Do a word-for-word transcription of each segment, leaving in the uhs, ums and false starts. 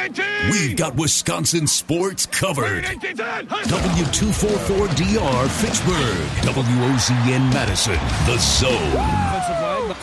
We've got Wisconsin sports covered. W two forty-four D R Fitchburg. W O Z N Madison. The Zone.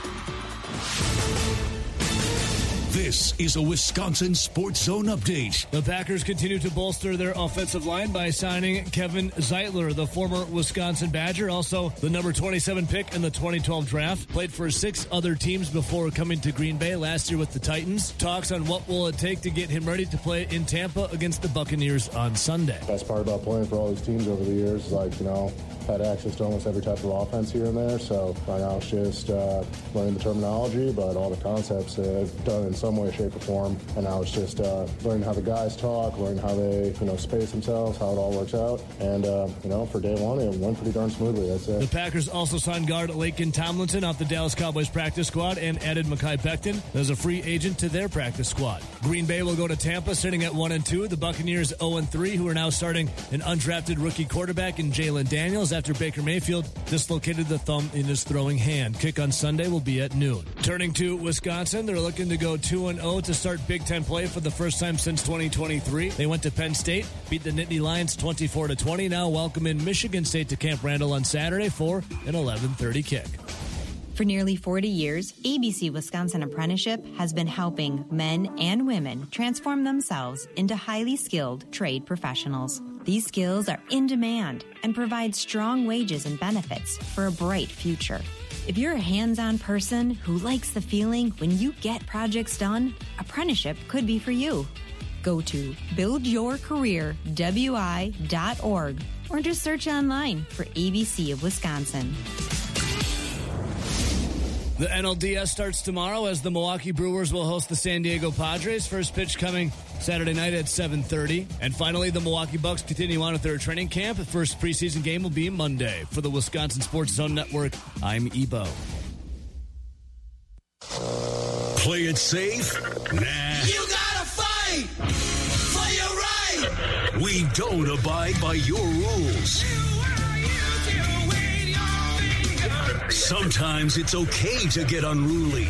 This is a Wisconsin Sports Zone update. The Packers continue to bolster their offensive line by signing Kevin Zeitler, the former Wisconsin Badger, also the number twenty-seven pick in the twenty twelve draft. Played for six other teams before coming to Green Bay last year with the Titans. Talks on what will it take to get him ready to play in Tampa against the Buccaneers on Sunday. Best part about playing for all these teams over the years is, like, you know, had access to almost every type of offense here and there. So right now it's just uh, learning the terminology, but all the concepts I've done in some way, shape, or form. And now it's just uh, learning how the guys talk, learning how they, you know, space themselves, how it all works out. And, uh, you know, for day one, it went pretty darn smoothly, that's it. The Packers also signed guard Laken Tomlinson off the Dallas Cowboys practice squad and added Mekhi Becton as a free agent to their practice squad. Green Bay will go to Tampa sitting at one and two. The Buccaneers oh and three, who are now starting an undrafted rookie quarterback in Jalen Daniels after Baker Mayfield dislocated the thumb in his throwing hand. Kick on Sunday will be at noon. Turning to Wisconsin, they're looking to go two and oh to start Big Ten play for the first time since twenty twenty-three. They went to Penn State, beat the Nittany Lions twenty-four to twenty. Now welcome in Michigan State to Camp Randall on Saturday for an eleven thirty kick. For nearly forty years, A B C Wisconsin Apprenticeship has been helping men and women transform themselves into highly skilled trade professionals. These skills are in demand and provide strong wages and benefits for a bright future. If you're a hands-on person who likes the feeling when you get projects done, apprenticeship could be for you. Go to build your career w i dot org or just search online for A B C of Wisconsin. The N L D S starts tomorrow as the Milwaukee Brewers will host the San Diego Padres. First pitch coming Saturday night at seven thirty. And finally, the Milwaukee Bucks continue on with their training camp. The first preseason game will be Monday. For the Wisconsin Sports Zone Network, I'm Ebo. Play it safe? Nah. You gotta fight for your right. We don't abide by your rules. Sometimes it's okay to get unruly.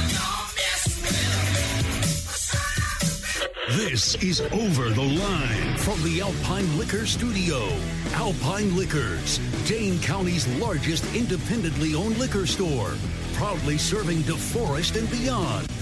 This is Over the Line from the Alpine Liquor Studio. Alpine Liquors, Dane County's largest independently owned liquor store. Proudly serving DeForest and beyond.